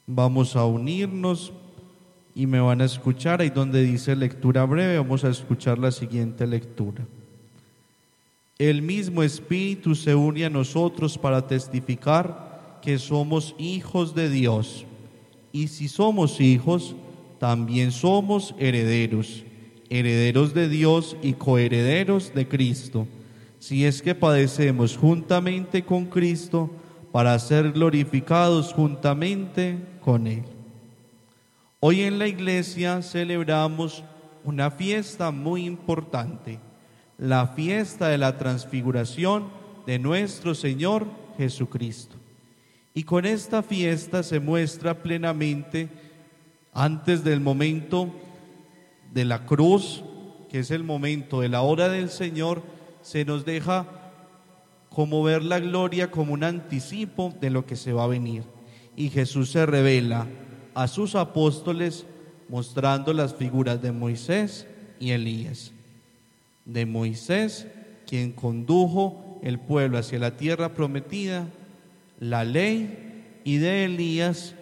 Vamos a unirnos y me van a escuchar. Ahí donde dice lectura breve, vamos a escuchar la siguiente lectura. El mismo Espíritu se une a nosotros para testificar que somos hijos de Dios. Y si somos hijos, también somos herederos, herederos de Dios y coherederos de Cristo, si es que padecemos juntamente con Cristo, para ser glorificados juntamente con Él. Hoy en la iglesia celebramos una fiesta muy importante, la fiesta de la transfiguración de nuestro Señor Jesucristo. Y con esta fiesta se muestra plenamente, antes del momento de la cruz, que es el momento de la hora del Señor, se nos deja como ver la gloria como un anticipo de lo que se va a venir. Y Jesús se revela a sus apóstoles mostrando las figuras de Moisés y Elías. De Moisés, quien condujo el pueblo hacia la tierra prometida, la ley, y de Elías,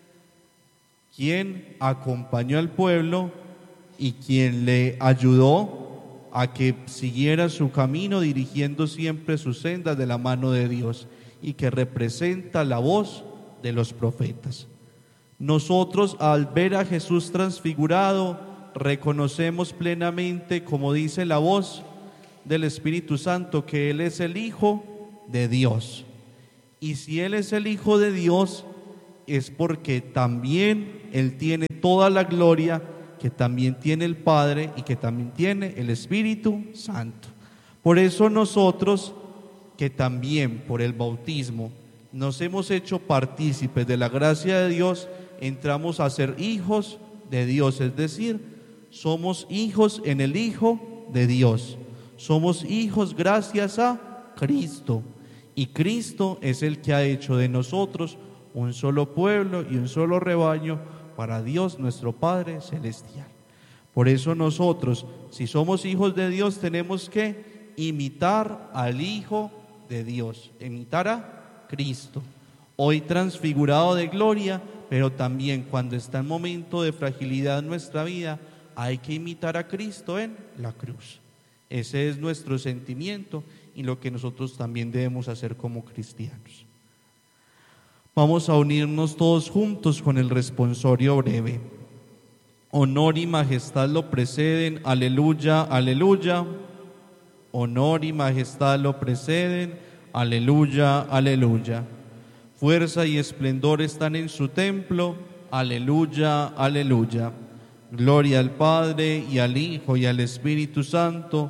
quien acompañó al pueblo y quien le ayudó a que siguiera su camino, dirigiendo siempre sus sendas de la mano de Dios, y que representa la voz de los profetas. Nosotros, al ver a Jesús transfigurado, reconocemos plenamente, como dice la voz del Espíritu Santo, que Él es el Hijo de Dios. Y si Él es el Hijo de Dios, es porque también Él tiene toda la gloria que también tiene el Padre y que también tiene el Espíritu Santo. Por eso nosotros, que también por el bautismo nos hemos hecho partícipes de la gracia de Dios, entramos a ser hijos de Dios, es decir, somos hijos en el Hijo de Dios. Somos hijos gracias a Cristo, y Cristo es el que ha hecho de nosotros un solo pueblo y un solo rebaño para Dios nuestro Padre Celestial. Por eso nosotros, si somos hijos de Dios, tenemos que imitar al Hijo de Dios, imitar a Cristo, hoy transfigurado de gloria, pero también cuando está en momento de fragilidad en nuestra vida, hay que imitar a Cristo en la cruz. Ese es nuestro sentimiento y lo que nosotros también debemos hacer como cristianos. Vamos a unirnos todos juntos con el responsorio breve. Honor y majestad lo preceden, aleluya, aleluya. Honor y majestad lo preceden, aleluya, aleluya. Fuerza y esplendor están en su templo, aleluya, aleluya. Gloria al Padre y al Hijo y al Espíritu Santo.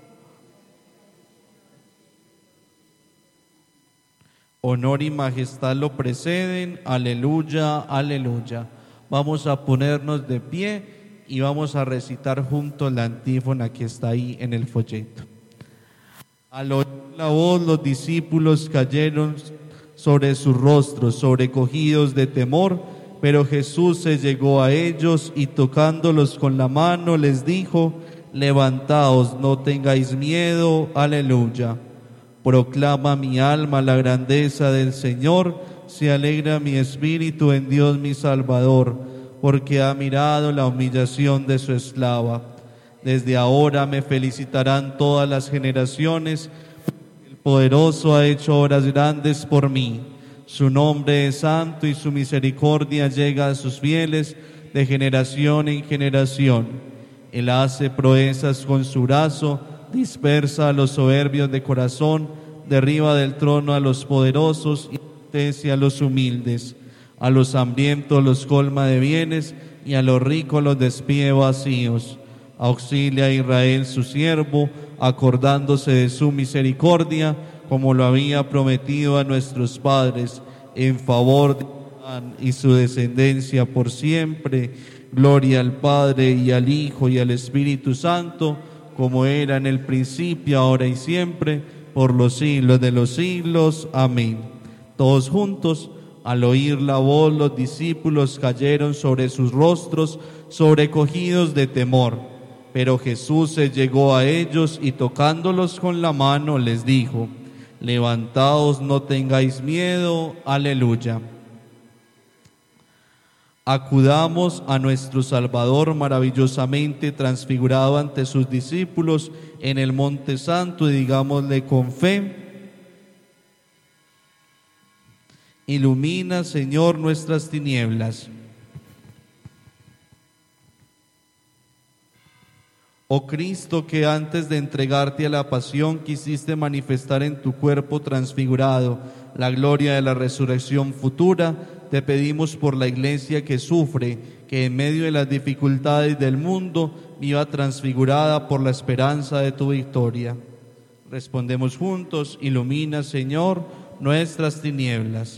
Honor y majestad lo preceden, aleluya, aleluya. Vamos a ponernos de pie y vamos a recitar juntos la antífona que está ahí en el folleto. Al oír la voz, los discípulos cayeron sobre sus rostros, sobrecogidos de temor, pero Jesús se llegó a ellos y tocándolos con la mano les dijo: levantaos, no tengáis miedo, aleluya. Proclama mi alma la grandeza del Señor, se alegra mi espíritu en Dios mi Salvador, porque ha mirado la humillación de su esclava. Desde ahora me felicitarán todas las generaciones, el poderoso ha hecho obras grandes por mí. Su nombre es santo y su misericordia llega a sus fieles de generación en generación. Él hace proezas con su brazo, dispersa a los soberbios de corazón, derriba del trono a los poderosos y enaltece a los humildes. A los hambrientos los colma de bienes y a los ricos los despide vacíos. Auxilia a Israel su siervo, acordándose de su misericordia, como lo había prometido a nuestros padres, en favor de Abraham y su descendencia por siempre. Gloria al Padre y al Hijo y al Espíritu Santo, como era en el principio, ahora y siempre, por los siglos de los siglos. Amén. Todos juntos, al oír la voz, los discípulos cayeron sobre sus rostros, sobrecogidos de temor. Pero Jesús se llegó a ellos y tocándolos con la mano les dijo: levantaos, no tengáis miedo, aleluya. Acudamos a nuestro Salvador maravillosamente transfigurado ante sus discípulos en el Monte Santo y digámosle con fe: ilumina, Señor, nuestras tinieblas. Oh Cristo, que antes de entregarte a la pasión quisiste manifestar en tu cuerpo transfigurado la gloria de la resurrección futura, te pedimos por la Iglesia que sufre, que en medio de las dificultades del mundo viva transfigurada por la esperanza de tu victoria. Respondemos juntos: ilumina, Señor, nuestras tinieblas.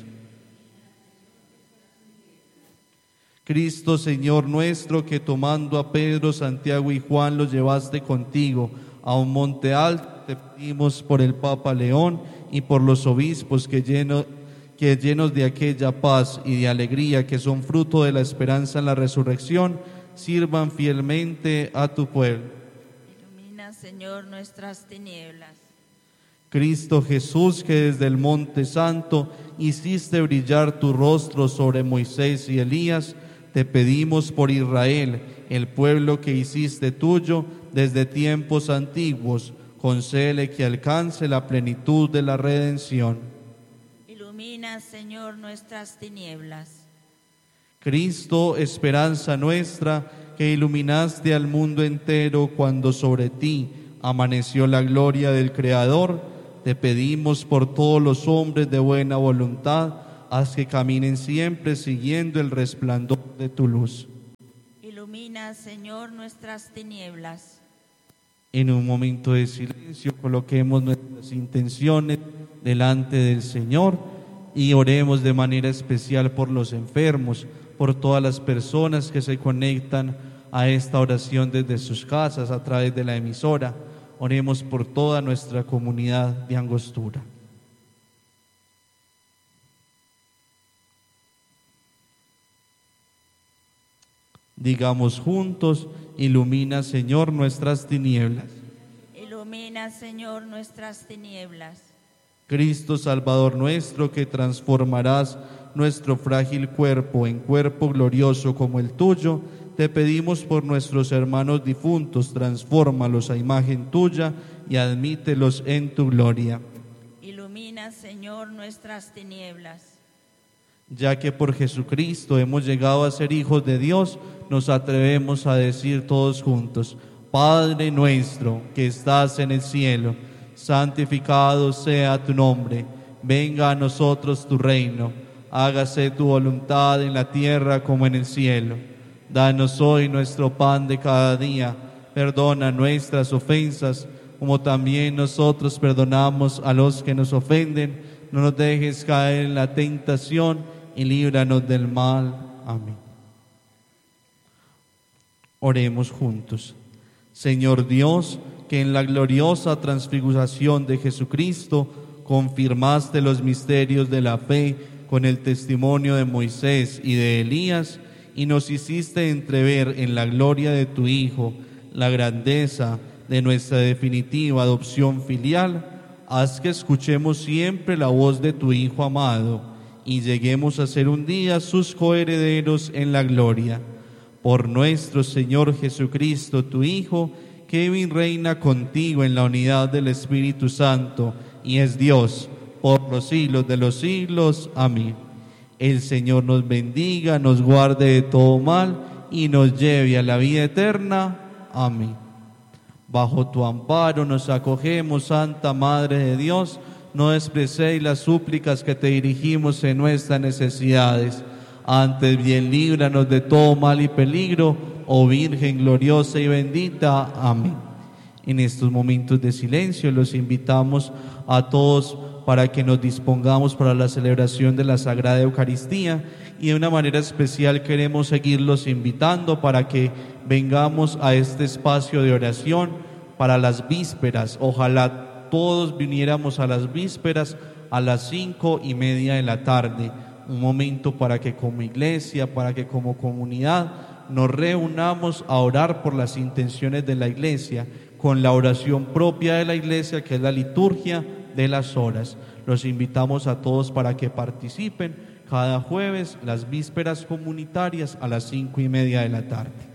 Cristo, Señor nuestro, que tomando a Pedro, Santiago y Juan los llevaste contigo a un monte alto, te pedimos por el Papa León y por los obispos que llenos de aquella paz y de alegría que son fruto de la esperanza en la resurrección, sirvan fielmente a tu pueblo. Ilumina, Señor, nuestras tinieblas. Cristo Jesús, que desde el Monte Santo hiciste brillar tu rostro sobre Moisés y Elías, te pedimos por Israel, el pueblo que hiciste tuyo desde tiempos antiguos, concédele que alcance la plenitud de la redención. Ilumina, Señor, nuestras tinieblas. Cristo, esperanza nuestra, que iluminaste al mundo entero cuando sobre ti amaneció la gloria del Creador, te pedimos por todos los hombres de buena voluntad, haz que caminen siempre siguiendo el resplandor de tu luz. Ilumina, Señor, nuestras tinieblas. En un momento de silencio coloquemos nuestras intenciones delante del Señor y oremos de manera especial por los enfermos, por todas las personas que se conectan a esta oración desde sus casas a través de la emisora. Oremos por toda nuestra comunidad de Angostura. Digamos juntos: ilumina, Señor, nuestras tinieblas. Ilumina, Señor, nuestras tinieblas. Cristo Salvador nuestro, que transformarás nuestro frágil cuerpo en cuerpo glorioso como el tuyo, te pedimos por nuestros hermanos difuntos, transfórmalos a imagen tuya y admítelos en tu gloria. Ilumina, Señor, nuestras tinieblas. Ya que por Jesucristo hemos llegado a ser hijos de Dios, nos atrevemos a decir todos juntos: Padre nuestro que estás en el cielo, santificado sea tu nombre, venga a nosotros tu reino, hágase tu voluntad en la tierra como en el cielo. Danos hoy nuestro pan de cada día, perdona nuestras ofensas, como también nosotros perdonamos a los que nos ofenden. No nos dejes caer en la tentación y líbranos del mal. Amén. Oremos juntos. Señor Dios, que en la gloriosa transfiguración de Jesucristo confirmaste los misterios de la fe con el testimonio de Moisés y de Elías, y nos hiciste entrever en la gloria de tu Hijo la grandeza de nuestra definitiva adopción filial, haz que escuchemos siempre la voz de tu Hijo amado y lleguemos a ser un día sus coherederos en la gloria. Por nuestro Señor Jesucristo, tu Hijo, que vive y reina contigo en la unidad del Espíritu Santo y es Dios por los siglos de los siglos. Amén. El Señor nos bendiga, nos guarde de todo mal y nos lleve a la vida eterna. Amén. Bajo tu amparo nos acogemos, Santa Madre de Dios. No despreciéis las súplicas que te dirigimos en nuestras necesidades. Antes bien, líbranos de todo mal y peligro, oh Virgen gloriosa y bendita. Amén. En estos momentos de silencio los invitamos a todos para que nos dispongamos para la celebración de la Sagrada Eucaristía, y de una manera especial queremos seguirlos invitando para que vengamos a este espacio de oración para las vísperas. Ojalá todos viniéramos a las vísperas a las 5:30 de la tarde, un momento para que como iglesia, para que como comunidad nos reunamos a orar por las intenciones de la iglesia, con la oración propia de la iglesia, que es la liturgia de las horas. Los invitamos a todos para que participen. Cada jueves, las vísperas comunitarias a las 5:30 de la tarde.